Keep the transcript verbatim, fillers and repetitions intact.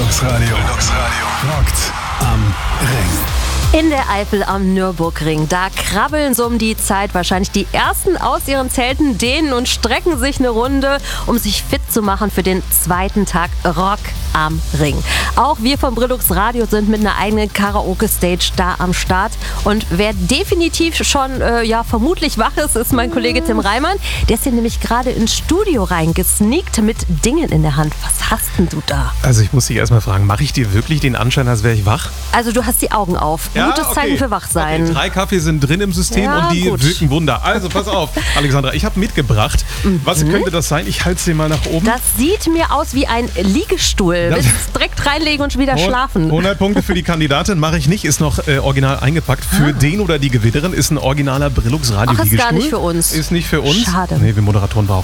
Flux Radio. Flux Radio. Rockt am Ring. In der Eifel am Nürburgring, da krabbeln so um die Zeit wahrscheinlich die Ersten aus ihren Zelten, dehnen und strecken sich eine Runde, um sich fit zu machen für den zweiten Tag Rock am Ring. Auch wir vom Brillux Radio sind mit einer eigenen Karaoke-Stage da am Start. Und wer definitiv schon, äh, ja, vermutlich wach ist, ist mein Kollege Tim Reimann. Der ist hier nämlich gerade ins Studio reingesneakt mit Dingen in der Hand. Was hast denn du da? Also ich muss dich erstmal fragen, mache ich dir wirklich den Anschein, als wäre ich wach? Also du hast die Augen auf. Ja, Gutes okay. Zeichen für Wachsein. Okay, drei Kaffee sind drin im System Ja, und die gut. wirken Wunder. Also pass auf, Alexandra, ich habe mitgebracht. Was könnte das sein? Ich halte es dir mal nach oben. Das sieht mir aus wie ein Liegestuhl. Das- Willst du es direkt reinlegen und wieder schlafen? hundert Punkte für die Kandidatin mache ich nicht, ist noch äh, original eingepackt. Für den oder die Gewinnerin ist ein originaler Brillux Radio Ach, ist Liegestuhl. gar nicht für uns. Ist nicht für uns. Schade. Nee, wir Moderatoren brauchen